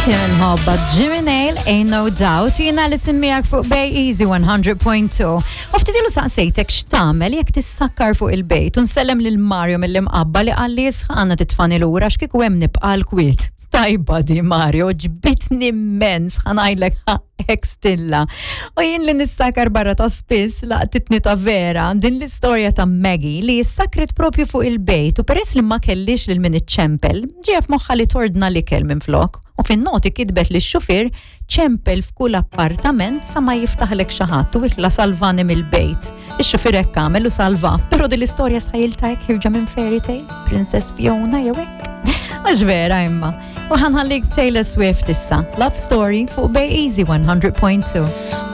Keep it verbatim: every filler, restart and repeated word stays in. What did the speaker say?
Minħabba Jimmy Nail, Ain't No Doubt, jina li simmijak fuq Bay Easy one hundred point two. U ftitilu saqsejtek x'tamel jekk tissakkar fuq il-bejt u nsellem lil Mario mill-imqabba li qalli sħanna titfani lura x'kieku hemm nibqa' l-kwiet. Tajba di Mario, ġbitni immens, ħanajlek hekk stilla. U jien li nissakar barra ta' spiss laqtitni ta' vera din l-istorja ta' Maggie li jissakret propju fuq il-bejt u peress li ma kellix lil min iċċempel, ġie f'moħħa li tordna l-ikel minn flok. U fin-noti kitbet li x-xufier ċempel f'kull appartament sa ma jiftaħlek xi ħadd u iħla salvani mill-bejt. Ix-xufier hekk għamel u salva, però din l-istorja sħajilta hekk ħirġa minn fairy tale, Princess Fiona jew hekk. Għax vera imma. U ħanħallik Taylor Swift issa, Love Story fuq Bay Easy one hundred point two.